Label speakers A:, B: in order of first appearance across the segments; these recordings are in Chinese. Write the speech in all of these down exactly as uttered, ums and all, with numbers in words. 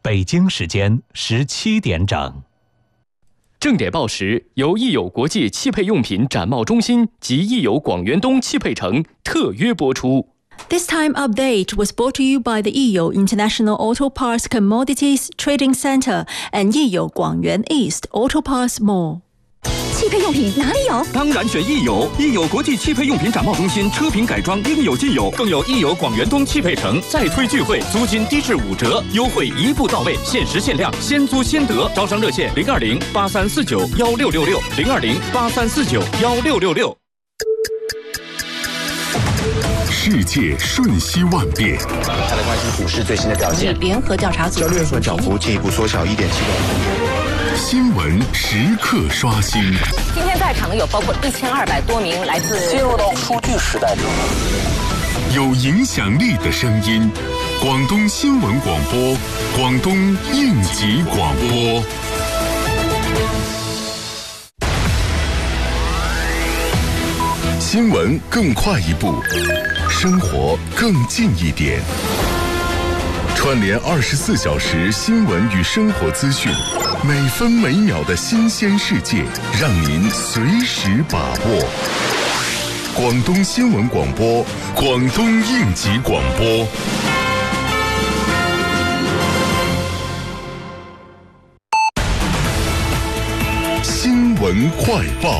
A: 北京时间十七点整。
B: 正点报时由益友国际汽配用品展贸中心及益友广元东汽配城特约播出。
C: This time update was brought to you by the 益友 International Auto Parts Commodities Trading Center and 益友广元 East Auto Parts Mall。
D: 汽配用品哪里有？
E: 当然选益友，益友国际汽配用品展贸中心，车品改装应有尽有，更有益友广元东汽配城再推聚会，租金低至五折，优惠一步到位，限时限量，先租先得。招商热线零二零八三四九幺六六六零二零八三四九幺六六六。
F: 世界瞬息万变，
G: 他的关心股市最新的表现。
C: 联合调查组
G: 交易日涨幅进一步缩小一点七个百分点。
F: 新闻时刻刷新。
H: 今天在场的有包括一千二百多名来自
I: 进入到数据时代中，
F: 有影响力的声音，广东新闻广播，广东应急广播。新闻更快一步，生活更近一点。串联二十四小时新闻与生活资讯，每分每秒的新鲜世界，让您随时把握。广东新闻广播，广东应急广播。新闻快报。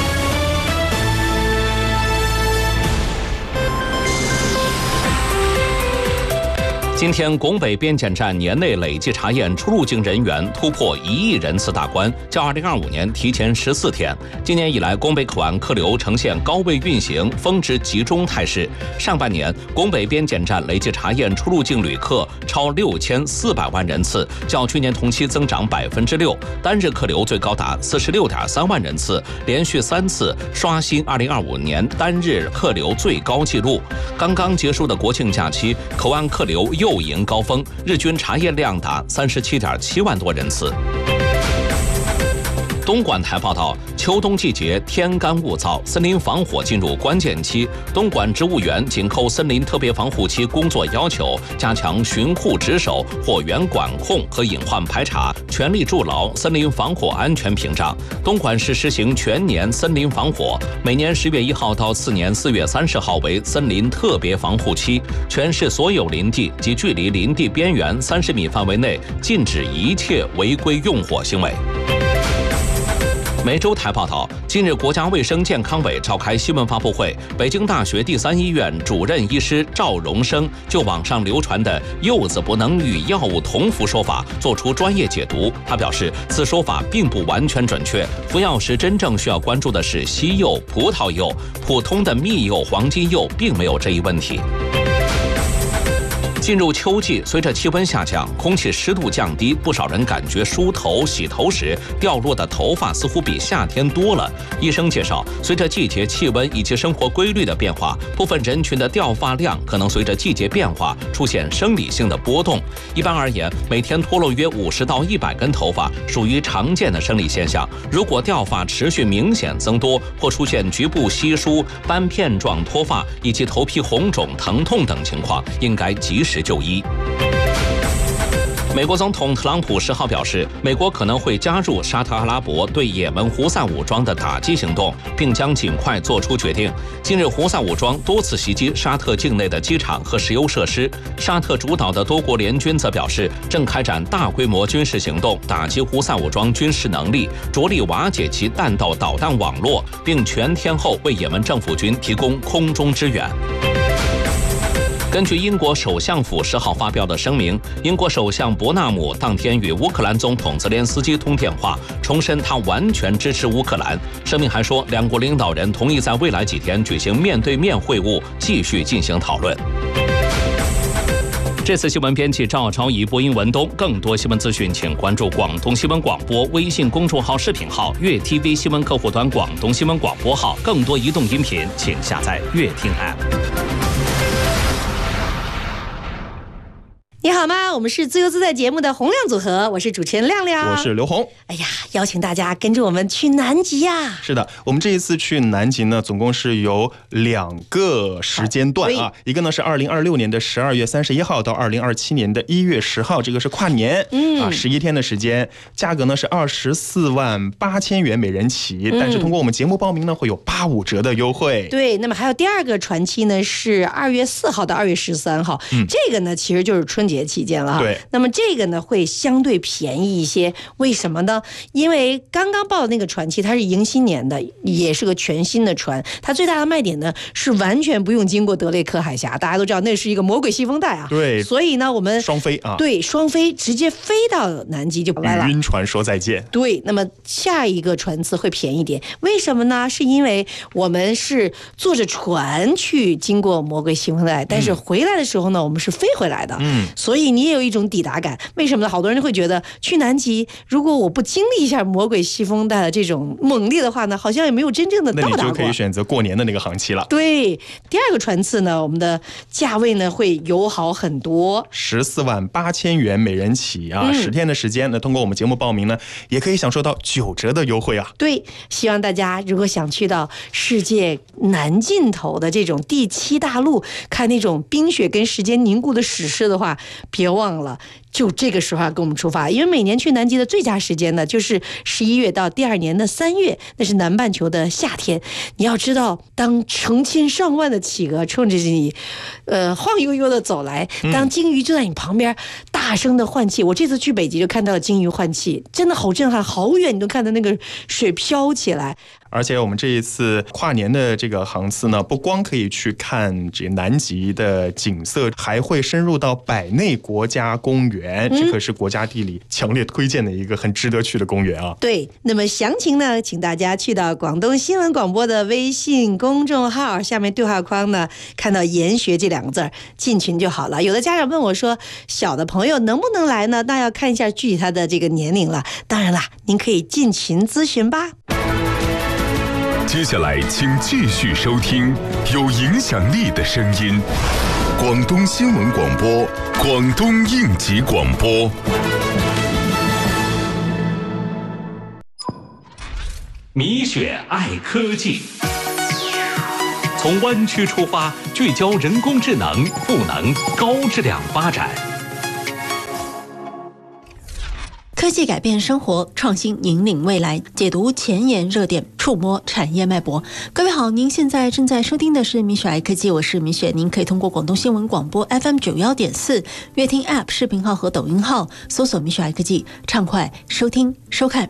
A: 今天，拱北边检站年内累计查验出入境人员突破一亿人次大关，较二零二五年提前十四天。今年以来，拱北口岸客流呈现高位运行、峰值集中态势。上半年，拱北边检站累计查验出入境旅客超六千四百万人次，较去年同期增长百分之六，单日客流最高达四十六点三万人次，连续三次刷新二零二五年单日客流最高纪录。刚刚结束的国庆假期，口岸客流又迎高峰，日均查验量达三十七点七万多人次。东莞台报道，秋冬季节天干物燥，森林防火进入关键期。东莞植物园紧扣森林特别防护期工作要求，加强巡护值守、火源管控和隐患排查，全力筑牢森林防火安全屏障。东莞市实行全年森林防火，每年十月一号到次年四月三十号为森林特别防护期，全市所有林地及距离林地边缘三十米范围内禁止一切违规用火行为。梅州台报道，近日国家卫生健康委召开新闻发布会，北京大学第三医院主任医师赵荣生就网上流传的柚子不能与药物同服说法作出专业解读。他表示，此说法并不完全准确，服药时真正需要关注的是西柚、葡萄柚，普通的蜜柚、黄金柚并没有这一问题。进入秋季，随着气温下降，空气湿度降低，不少人感觉梳头、洗头时掉落的头发似乎比夏天多了。医生介绍，随着季节气温以及生活规律的变化，部分人群的掉发量可能随着季节变化出现生理性的波动。一般而言，每天脱落约五十到一百根头发属于常见的生理现象。如果掉发持续明显增多，或出现局部稀疏、斑片状脱发以及头皮红肿、疼痛等情况，应该及时就医。美国总统特朗普十号表示，美国可能会加入沙特阿拉伯对也门胡塞武装的打击行动，并将尽快做出决定。近日，胡塞武装多次袭击沙特境内的机场和石油设施。沙特主导的多国联军则表示，正开展大规模军事行动，打击胡塞武装军事能力，着力瓦解其弹道导弹网络，并全天候为也门政府军提供空中支援。根据英国首相府十号发表的声明，英国首相伯纳姆当天与乌克兰总统泽连斯基通电话，重申他完全支持乌克兰。声明还说，两国领导人同意在未来几天举行面对面会晤，继续进行讨论。这次新闻编辑赵超仪，播音文东。更多新闻资讯，请关注广东新闻广播微信公众号、视频号、粤 T V 新闻客户端、广东新闻广播号。更多移动音频，请下载粤听 App。
I: 你好吗？我们是自由自在节目的洪亮组合，我是主持人亮亮，
J: 我是刘红。
I: 哎呀，邀请大家跟着我们去南极呀、啊！
J: 是的，我们这一次去南极呢，总共是有两个时间段啊，一个呢是二零二六年的十二月三十一号到二零二七年的一月十号，这个是跨年，嗯啊，十一天的时间，价格呢是二十四万八千元每人起，嗯、但是通过我们节目报名呢，会有八五折的优惠。
I: 对，那么还有第二个传期呢是二月四号到二月十三号，嗯，这个呢其实就是春节期间了哈。对，那么这个呢会相对便宜一些，为什么呢？因为刚刚报的那个传期它是迎新年的，也是个全新的船，它最大的卖点呢是完全不用经过德雷克海峡，大家都知道那是一个魔鬼细风带啊。
J: 对，
I: 所以呢我们
J: 双飞啊，
I: 对，双飞直接飞到南极就来了，
J: 与晕船说再见。
I: 对，那么下一个船次会便宜点，为什么呢？是因为我们是坐着船去经过魔鬼细风带，但是回来的时候呢我们是飞回来的，嗯，所以你也有一种抵达感。为什么呢？好多人会觉得去南极，如果我不经历一下魔鬼细风带的这种猛烈的话呢，好像也没有真正的到达过。
J: 那你就可以选择过年的那个航期了。
I: 对，第二个船次呢，我们的价位呢会友好很多，
J: 十四万八千元每人起啊，十、嗯、天的时间呢，通过我们节目报名呢，也可以享受到九折的优惠啊。
I: 对，希望大家如果想去到世界南尽头的这种第七大陆，看那种冰雪跟时间凝固的史诗的话，别忘了。就这个时候跟我们出发，因为每年去南极的最佳时间呢，就是十一月到第二年的三月，那是南半球的夏天。你要知道，当成千上万的企鹅冲着你，呃，晃悠悠的走来，当鲸鱼就在你旁边大声的换气。我这次去北极就看到了鲸鱼换气，真的好震撼，好远你都看到那个水飘起来。
J: 而且我们这一次跨年的这个航次呢，不光可以去看这南极的景色，还会深入到百内国家公园，这可是国家地理强烈推荐的一个很值得去的公园啊。
I: 对，那么详情呢，请大家去到广东新闻广播的微信公众号，下面对话框呢看到研学这两个字，进群就好了。有的家长问我说，小的朋友能不能来呢？那要看一下具体他的这个年龄了。当然啦，您可以进群咨询吧。
F: 接下来请继续收听有影响力的声音，广东新闻广播，广东应急广播。
A: 米雪爱科技，从湾区出发，聚焦人工智能赋能高质量发展。
C: 科技改变生活，创新引领未来，解读前沿热点，触摸产业脉搏。各位好，您现在正在收听的是米雪爱科技，我是米雪。您可以通过广东新闻广播 F M 九一点四、乐听 App 视频号和抖音号搜索米雪爱科技，畅快收听收看。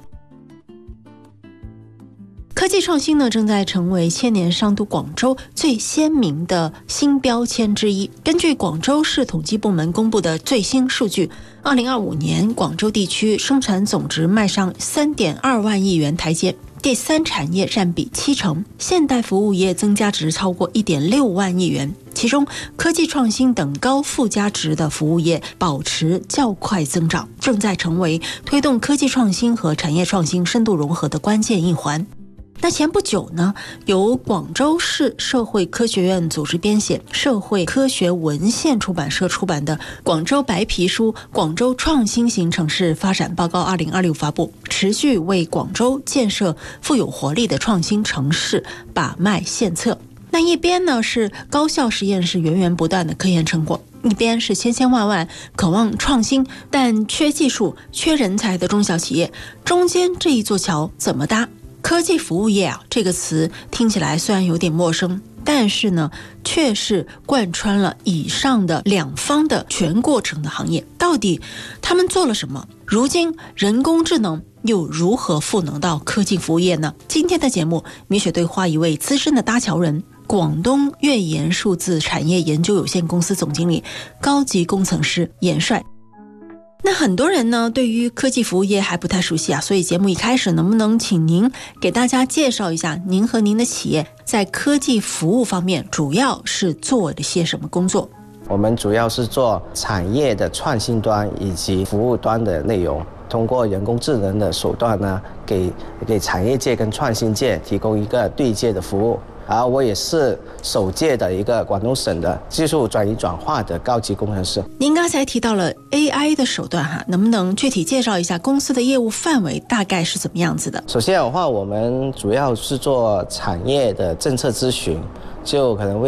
C: 科技创新呢，正在成为千年商都广州最鲜明的新标签之一。根据广州市统计部门公布的最新数据，二零二五年广州地区生产总值迈上 三点二万亿元台阶，第三产业占比七成，现代服务业增加值超过 一点六万亿元，其中科技创新等高附加值的服务业保持较快增长，正在成为推动科技创新和产业创新深度融合的关键一环。那前不久呢，由广州市社会科学院组织编写，社会科学文献出版社出版的《广州白皮书·广州创新型城市发展报告二零二六》发布，持续为广州建设富有活力的创新城市把脉献策。那一边呢是高校实验室源源不断的科研成果，一边是千千万万渴望创新但缺技术、缺人才的中小企业，中间这一座桥怎么搭？科技服务业啊，这个词听起来虽然有点陌生，但是呢，却是贯穿了以上的两方的全过程的行业。到底他们做了什么？如今人工智能又如何赋能到科技服务业呢？今天的节目，米雪对话一位资深的搭桥人，广东粤研数字产业研究有限公司总经理、高级工程师严帅。那很多人呢对于科技服务业还不太熟悉啊，所以节目一开始能不能请您给大家介绍一下您和您的企业在科技服务方面主要是做了些什么工作？
K: 我们主要是做产业的创新端以及服务端的内容，通过人工智能的手段呢，给给产业界跟创新界提供一个对接的服务。 而我也是首届的一个广东省的技术转移转化的高级工程师。
C: 您刚才提到了 A I 的手段哈，能不能具体介绍一下公司的业务范围大概是怎么样子的？
K: 首先的话，我们主要是做产业的政策咨询，就可能为